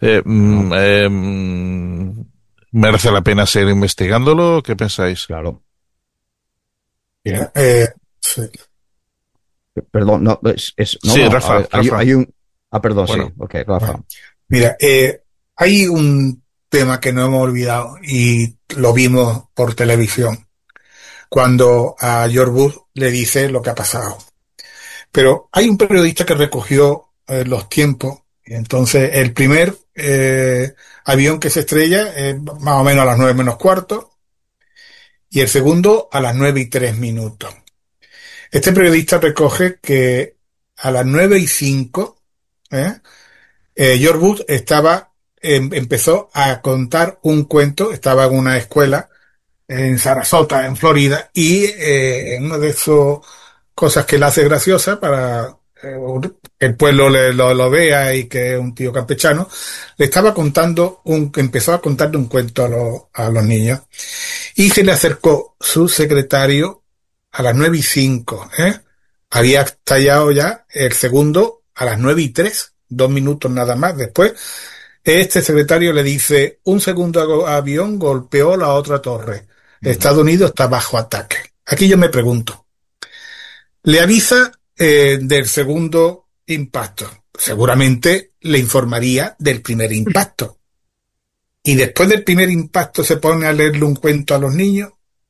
¿Merece la pena seguir investigándolo? ¿Qué pensáis? Claro. Mira, sí. Perdón, no, sí, Rafa, ver, Rafa. Hay un... perdón, bueno, sí, ok, Rafa. Bueno, mira, hay un tema que no hemos olvidado y lo vimos por televisión, cuando a George Bush le dice lo que ha pasado. Pero hay un periodista que recogió los tiempos, y entonces el primer avión que se estrella es más o menos a las 9 menos cuarto, y el segundo a las 9:03. Este periodista recoge que a las 9:05, George Bush empezó a contar un cuento, estaba en una escuela en Sarasota, en Florida, y en una de esas cosas que le hace graciosa para que el pueblo lo vea y que es un tío campechano, le estaba contando empezó a contarle un cuento a los niños, y se le acercó su secretario a las 9:05, Había estallado ya el segundo a las 9:03, 2 minutos nada más después. Este secretario le dice: un segundo avión golpeó la otra torre. Estados Unidos está bajo ataque. Aquí yo me pregunto, le avisa del segundo impacto. Seguramente le informaría del primer impacto. y después del primer impacto se pone a leerle un cuento a los niños.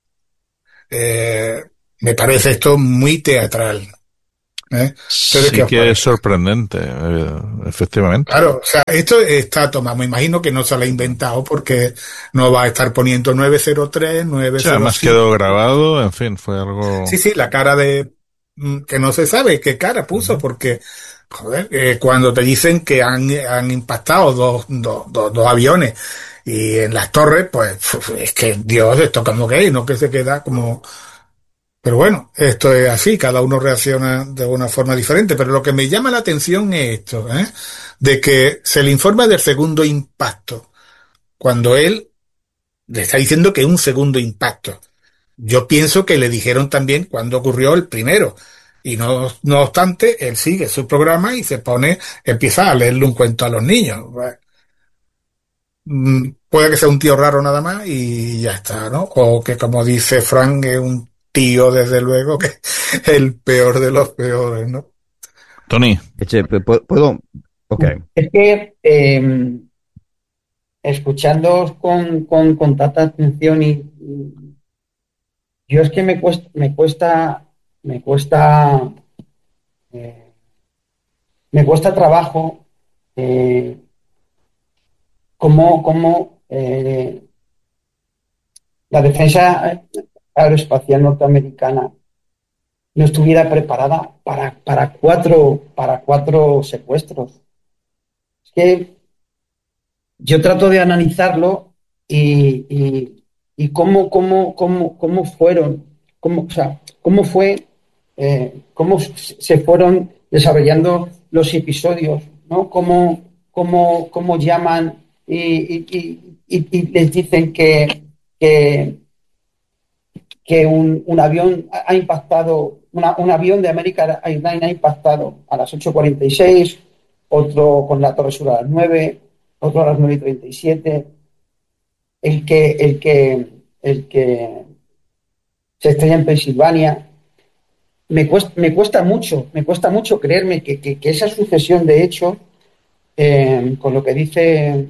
Me parece esto muy teatral. ¿Ustedes qué Sí os que es parece? sorprendente, efectivamente. Claro, o sea, esto está tomado. Me imagino que no se lo ha inventado porque no va a estar poniendo 903, Sí, además 905. quedó grabado, en fin, fue algo... Sí, sí, la cara de que no se sabe qué cara puso, porque joder, cuando te dicen que han impactado dos aviones y en las torres, pues es que Dios, esto como que hay, no que se queda como... Pero bueno, esto es así, cada uno reacciona de una forma diferente, pero lo que me llama la atención es esto, de que se le informa del segundo impacto, cuando él le está diciendo que es un segundo impacto. Yo pienso que le dijeron también cuando ocurrió el primero. Y no obstante, él sigue su programa y empieza a leerle un cuento a los niños. Bueno, puede que sea un tío raro nada más y ya está, ¿no? O que como dice Frank, es un tío desde luego que es el peor de los peores, ¿no? Tony, ¿Puedo? Ok. Es que escuchándoos con tanta atención y yo es que me cuesta, eh, me cuesta trabajo eh, cómo la defensa aeroespacial norteamericana no estuviera preparada para cuatro secuestros. Es que yo trato de analizarlo y cómo fueron, o sea, cómo fue, cómo se fueron desarrollando los episodios, ¿no? Cómo llaman y les dicen que, que un avión ha impactado, un avión de American Airlines ha impactado a las 8:46, otro con la Torre Sur a las 9, otro a las 9:37. El que se estrella en Pensilvania. Me cuesta mucho creerme que esa sucesión de hechos, con lo que dice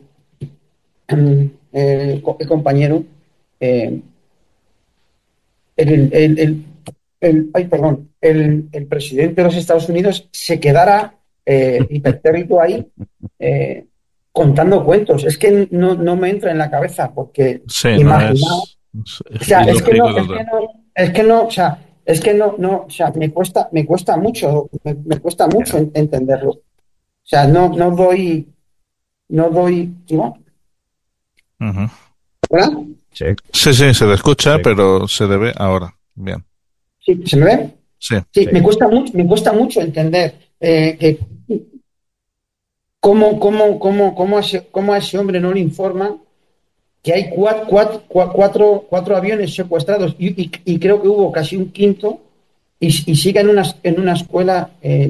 el compañero, eh, el, el- el- ay, perdón, el presidente de los Estados Unidos se quedara hipertérrito ahí eh, contando cuentos. Es que no me entra en la cabeza porque sí, no imaginaos, o es sea, es que no, ilógico es que total. no, es que no, o sea, es que no, o sea, me cuesta mucho, me cuesta mucho Yeah. entenderlo. O sea, no doy, ¿no? Ujú. ¿Verdad? Sí, Sí, sí, se le escucha, sí, pero se debe ahora. Bien. Sí, ¿se me ve? Sí, Sí, sí. me cuesta mucho entender que cómo a ese hombre no le informan que hay cuatro aviones secuestrados y creo que hubo casi un quinto y sigue en una escuela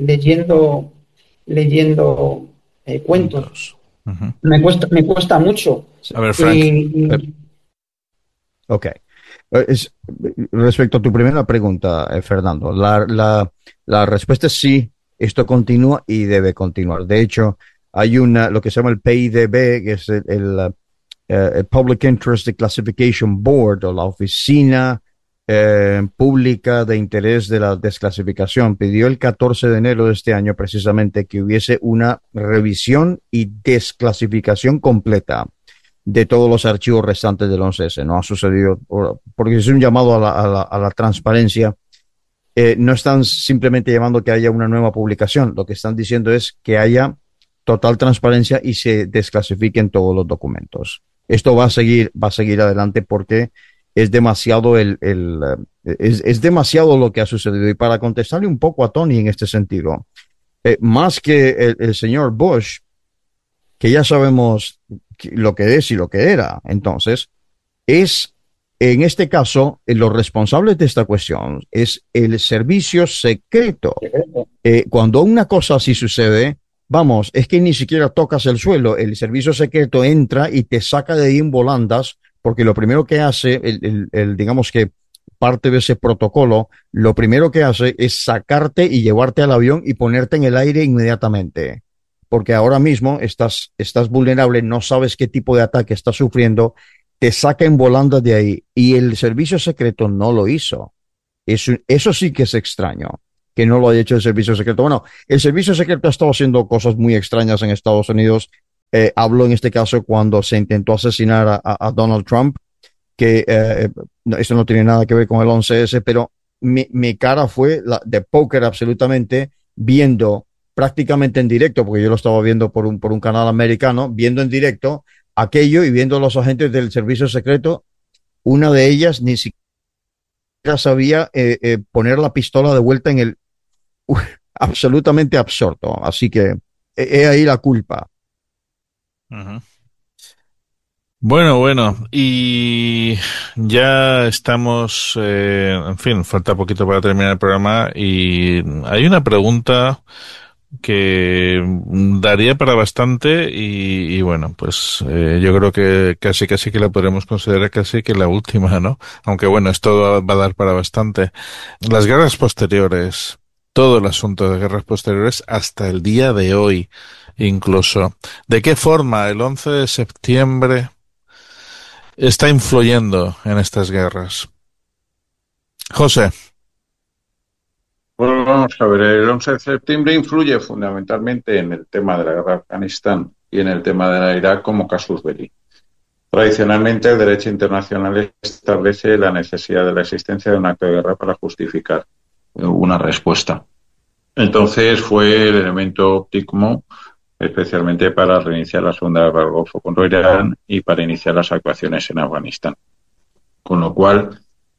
leyendo cuentos. puntos. Ujú. Me cuesta mucho. A ver, Frank. Y, eh, y- Ok. Respecto a tu primera pregunta, Fernando, la respuesta es sí, esto continúa y debe continuar. De hecho, hay lo que se llama el PIDB, que es el Public Interest Declassification Board, o la Oficina Pública de Interés de la Desclasificación, pidió el 14 de enero de este año precisamente que hubiese una revisión y desclasificación completa de todos los archivos restantes del 11S. No ha sucedido, porque es un llamado a la transparencia. No están simplemente llamando que haya una nueva publicación, lo que están diciendo es que haya total transparencia y se desclasifiquen todos los documentos. Esto va a seguir adelante porque es demasiado es demasiado lo que ha sucedido. Y para contestarle un poco a Tony en este sentido, más que el señor Bush, que ya sabemos lo que es y lo que era. Entonces, en este caso, los responsables de esta cuestión es el servicio secreto. Cuando una cosa así sucede, vamos, es que ni siquiera tocas el suelo, el servicio secreto entra y te saca de ahí en volandas, porque lo primero que hace, digamos que parte de ese protocolo, lo primero que hace es sacarte y llevarte al avión y ponerte en el aire inmediatamente, porque ahora mismo estás vulnerable, no sabes qué tipo de ataque estás sufriendo, te sacan volando de ahí. Y el servicio secreto no lo hizo. Eso sí que es extraño, que no lo haya hecho el servicio secreto. Bueno, el servicio secreto ha estado haciendo cosas muy extrañas en Estados Unidos. Hablo en este caso cuando se intentó asesinar a Donald Trump, que eso no tiene nada que ver con el 11S, pero mi cara fue de póker absolutamente, viendo prácticamente en directo, porque yo lo estaba viendo por un canal americano, viendo en directo aquello y viendo a los agentes del servicio secreto. Una de ellas ni siquiera sabía poner la pistola de vuelta en el... absolutamente absurdo. Así que he ahí la culpa. Ujú. Bueno, y ya estamos, en fin, falta poquito para terminar el programa y hay una pregunta que daría para bastante y bueno, pues yo creo que casi que la podremos considerar casi que la última, ¿no? Aunque bueno, esto va a dar para bastante. Las guerras posteriores, todo el asunto de guerras posteriores hasta el día de hoy, incluso. ¿De qué forma el 11 de septiembre está influyendo en estas guerras? José. Bueno, vamos a ver, el 11 de septiembre influye fundamentalmente en el tema de la guerra de Afganistán y en el tema de la Irak como casus belli. Tradicionalmente, el derecho internacional establece la necesidad de la existencia de un acto de guerra para justificar una respuesta. Entonces fue el elemento óptimo, especialmente para reiniciar la Segunda Guerra del Golfo contra Irán y para iniciar las actuaciones en Afganistán. Con lo cual,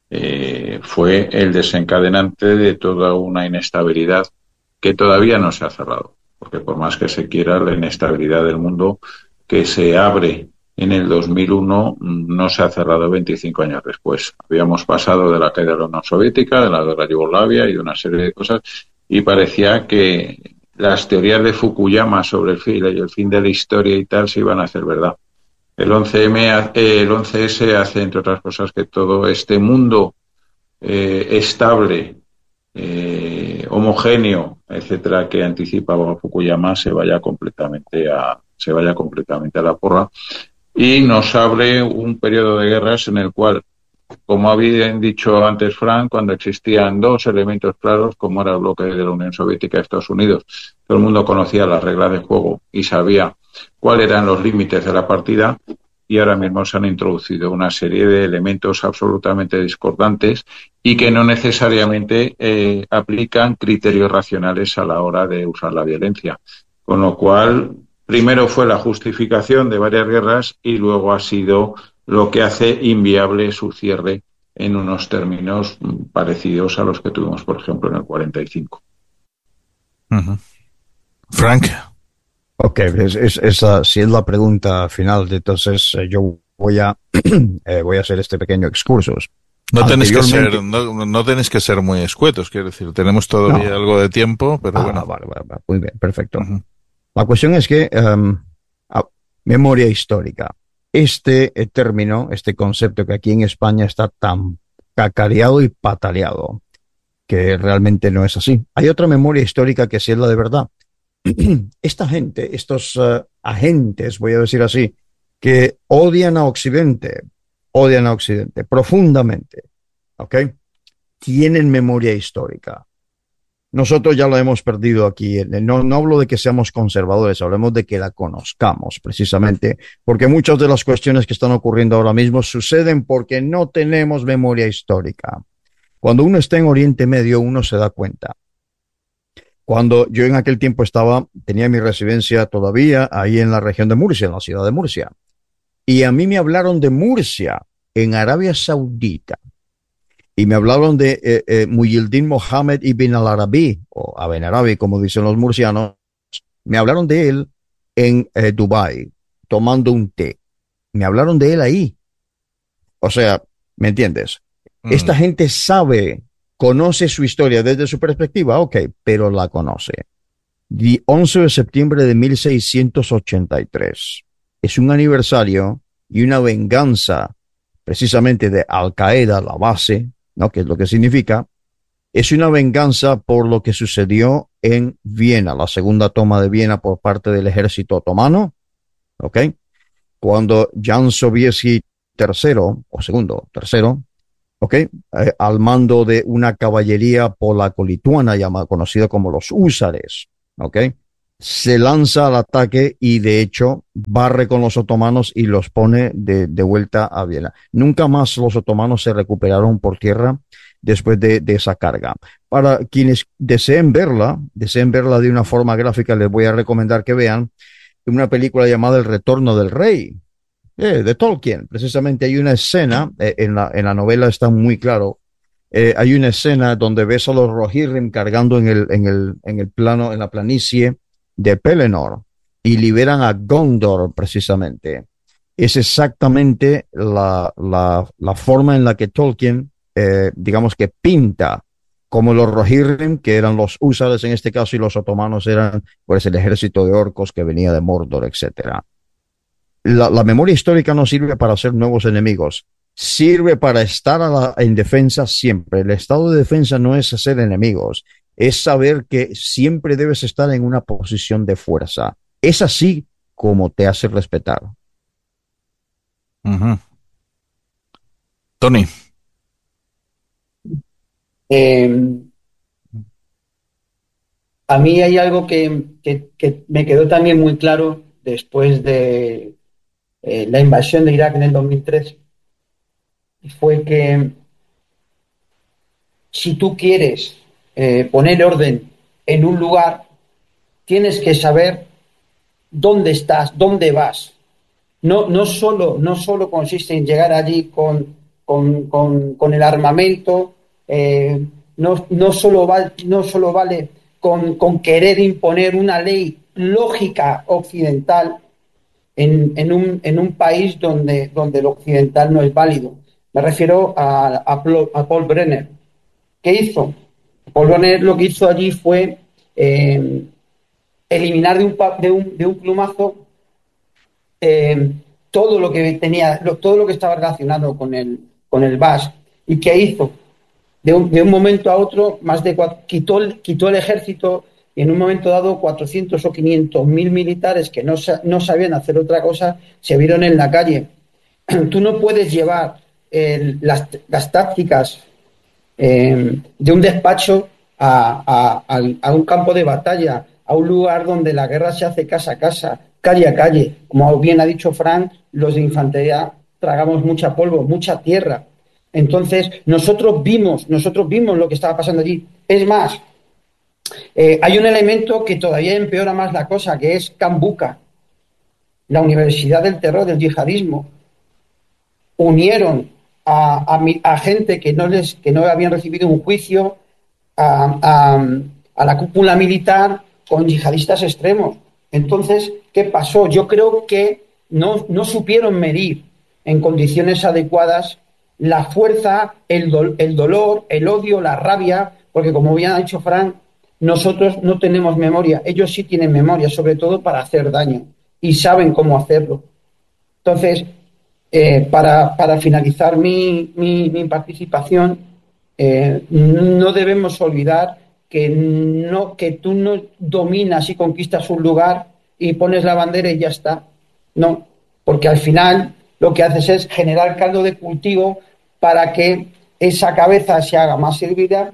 fue el desencadenante de toda una inestabilidad que todavía no se ha cerrado, porque por más que se quiera, la inestabilidad del mundo que se abre en el 2001 no se ha cerrado 25 años después. Habíamos pasado de la caída de la Unión Soviética, de la guerra de Yugoslavia y de una serie de cosas, y parecía que las teorías de Fukuyama sobre el fin de la historia y tal se iban a hacer verdad. El 11S hace, entre otras cosas, que todo este mundo estable, homogéneo, etcétera, que anticipaba Fukuyama, se vaya completamente a la porra, y nos abre un periodo de guerras en el cual, como habían dicho antes Frank, cuando existían dos elementos claros, como era el bloque de la Unión Soviética y Estados Unidos, todo el mundo conocía las reglas de juego y sabía cuáles eran los límites de la partida, y ahora mismo se han introducido una serie de elementos absolutamente discordantes y que no necesariamente aplican criterios racionales a la hora de usar la violencia. Con lo cual, primero fue la justificación de varias guerras y luego ha sido lo que hace inviable su cierre en unos términos parecidos a los que tuvimos, por ejemplo, en el 45. Uh-huh. Frank. Ok, esa sí es la pregunta final. Entonces yo voy a hacer este pequeño excursus. No tenéis que ser muy escuetos, quiero decir, tenemos todavía algo de tiempo, pero bueno. Vale, muy bien, perfecto. Uh-huh. La cuestión es que memoria histórica. Este término, este concepto que aquí en España está tan cacareado y pataleado, que realmente no es así. Hay otra memoria histórica que sí es la de verdad. Esta gente, estos agentes, voy a decir así, que odian a Occidente profundamente, ¿ok? Tienen memoria histórica. Nosotros ya lo hemos perdido aquí. No hablo de que seamos conservadores, hablemos de que la conozcamos, precisamente, porque muchas de las cuestiones que están ocurriendo ahora mismo suceden porque no tenemos memoria histórica. Cuando uno está en Oriente Medio, uno se da cuenta. Cuando yo en aquel tiempo tenía mi residencia todavía ahí en la región de Murcia, en la ciudad de Murcia. Y a mí me hablaron de Murcia, en Arabia Saudita. Y me hablaron de Muhyiddin Mohammed ibn al-Arabi, o Aben Arabi, como dicen los murcianos. Me hablaron de él en Dubái, tomando un té. Me hablaron de él ahí. O sea, ¿me entiendes? Esta gente conoce su historia desde su perspectiva, ok, pero la conoce. El 11 de septiembre de 1683 es un aniversario y una venganza precisamente de Al Qaeda, la base, ¿no? Que es lo que significa, Es una venganza por lo que sucedió en Viena, la segunda toma de Viena por parte del ejército otomano, ¿ok? Cuando Jan Sobieski tercero, o segundo, tercero, ¿ok? Al mando de una caballería polaco-lituana conocida como los húsares, ¿ok? Se lanza al ataque y de hecho barre con los otomanos y los pone de vuelta a Viena. Nunca más los otomanos se recuperaron por tierra después de esa carga. Para quienes deseen verla de una forma gráfica, les voy a recomendar que vean una película llamada El Retorno del Rey, de Tolkien. Precisamente hay una escena, en la novela está muy claro, hay una escena donde ves a los Rohirrim cargando en el plano, en la planicie de Pelennor y liberan a Gondor precisamente. Es exactamente la forma en la que Tolkien, digamos que pinta como los Rohirrim, que eran los húsares en este caso, y los otomanos eran pues el ejército de orcos que venía de Mordor, etcétera. La memoria histórica no sirve para hacer nuevos enemigos, sirve para estar en defensa siempre. El estado de defensa no es hacer enemigos, es saber que siempre debes estar en una posición de fuerza. Es así como te hace respetar. Ujú. Tony. Eh, a mí hay algo que me quedó también muy claro después de la invasión de Irak en el 2003, y fue que si tú quieres poner orden en un lugar, tienes que saber dónde estás, dónde vas. No solo consiste en llegar allí con el armamento, no solo vale con querer imponer una ley lógica occidental en un país donde lo occidental no es válido. Me refiero a Paul Brenner. ¿Qué hizo? Paul Brenner lo que hizo allí fue eliminar de un plumazo eh, todo lo que tenía, todo lo que estaba relacionado con el VAS. ¿Y qué hizo? De un momento a otro, quitó el ejército, y en un momento dado 400 o 500 mil militares que no sabían hacer otra cosa se vieron en la calle. Tú no puedes llevar las tácticas de un despacho a un campo de batalla, a un lugar donde la guerra se hace casa a casa, calle a calle. Como bien ha dicho Frank, los de infantería tragamos mucha polvo, mucha tierra. Entonces, nosotros vimos lo que estaba pasando allí. Es más, hay un elemento que todavía empeora más la cosa, que es Kambuka, la Universidad del Terror, del Yihadismo. Unieron a gente que no habían recibido un juicio a la cúpula militar con yihadistas extremos. Entonces, ¿qué pasó? Yo creo que no supieron medir en condiciones adecuadas la fuerza, el dolor, el odio, la rabia, porque como bien ha dicho Frank, nosotros no tenemos memoria, ellos sí tienen memoria, sobre todo para hacer daño, y saben cómo hacerlo. Entonces, para finalizar mi participación, no debemos olvidar que tú no dominas y conquistas un lugar y pones la bandera y ya está. No, porque al final lo que haces es generar caldo de cultivo para que esa cabeza se haga más servida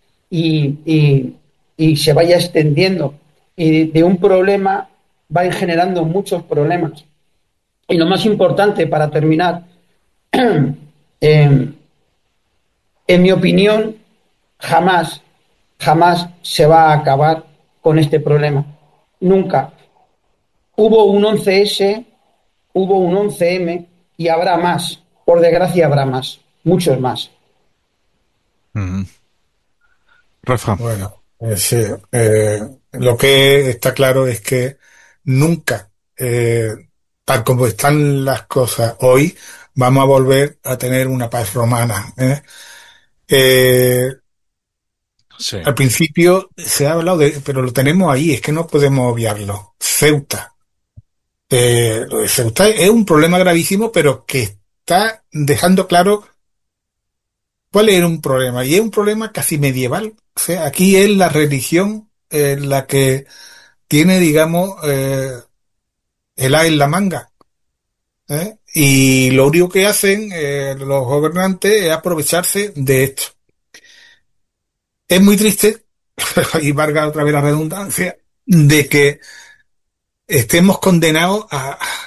y se vaya extendiendo. Y de un problema va generando muchos problemas. Y lo más importante para terminar, en mi opinión, jamás se va a acabar con este problema. Nunca. Hubo un 11S, hubo un 11M y habrá más. Por desgracia habrá más, muchos más. Ujú. Rafa. Bueno, sí, lo que está claro es que nunca, tal como están las cosas hoy, vamos a volver a tener una paz romana, ¿eh? Eh, Sí. Al principio se ha hablado pero lo tenemos ahí, es que no podemos obviarlo. Ceuta. Lo de Ceuta es un problema gravísimo, pero que está dejando claro, ¿cuál era un problema? Y es un problema casi medieval. O sea, aquí es la religión la que tiene, digamos, el as en la manga. Y lo único que hacen los gobernantes es aprovecharse de esto. Es muy triste, y valga otra vez la redundancia, de que estemos condenados